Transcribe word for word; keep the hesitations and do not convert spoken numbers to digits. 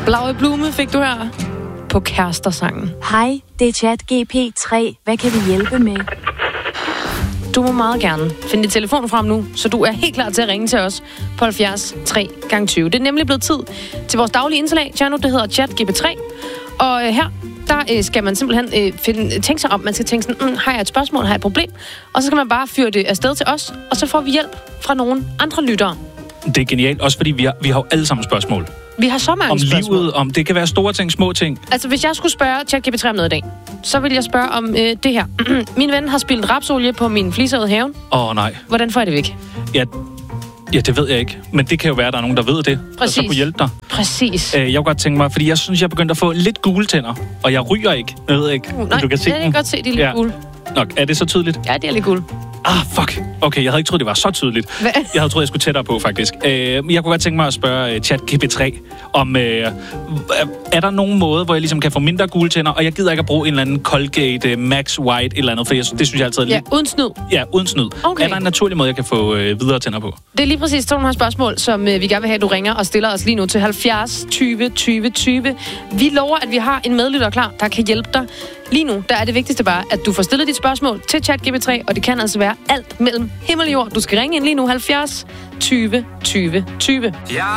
Blaue Blume fik du her på Kærester-sangen. Hej, det er ChatGPT tre. Hvad kan vi hjælpe med? Du må meget gerne finde din telefon frem nu, så du er helt klar til at ringe til os på halvfjerds tre gange tyve. Det er nemlig blevet tid til vores daglige indslag, Tjerno, det hedder ChatGPT tre. Og øh, her, der øh, skal man simpelthen øh, finde, tænke sig om. Man skal tænke sådan, mm, har jeg et spørgsmål, har jeg et problem? Og så skal man bare fyre det afsted til os, og så får vi hjælp fra nogle andre lyttere. Det er genialt, også fordi vi har, vi har jo alle sammen spørgsmål. Vi har så mange om spørgsmål. livet, om det kan være store ting, små ting. Altså, hvis jeg skulle spørge ChatGPT om noget i dag, så vil jeg spørge om øh, det her. Min ven har spildt rapsolie på min flisede haven. Åh, oh, nej. Hvordan får jeg det væk? Ja, ja, det ved jeg ikke. Men det kan jo være, at der er nogen, der ved det. Præcis. Og så kunne hjælpe dig. Præcis. Øh, jeg kunne godt tænke mig, fordi jeg synes, jeg er begyndt at få lidt gule tænder. Og jeg ryger ikke. Jeg ved ikke, uh, nej, du kan se jeg kan godt se, de er lidt ja. gule. Nok, er det så tydeligt? Ja, det er lidt gule. Ah, fuck. Okay, jeg havde ikke troet, det var så tydeligt. Hvad? Jeg havde troet, jeg skulle tættere på, faktisk. Øh, jeg kunne godt tænke mig at spørge uh, ChatGPT tre, om øh, er der nogen måde, hvor jeg ligesom kan få mindre gule tænder, og jeg gider ikke at bruge en eller anden Colgate uh, Max White et eller andet, for jeg, det synes jeg altid er lidt... Ja, uden snyd. Ja, uden snyd. Okay. Er der en naturlig måde, jeg kan få øh, videre tænder på? Det er lige præcis sådan nogle spørgsmål, som øh, vi gerne vil have, at du ringer og stiller os lige nu til halvfjerds tyve tyve tyve. Vi lover, at vi har en medlytter klar, der kan hjælpe dig. Lige nu, der er det vigtigste bare, at du får stillet dit spørgsmål til ChatGPT tre, og det kan altså være alt mellem himmel og jord. Du skal ringe ind lige nu halvfjerds tyve tyve tyve. Ja.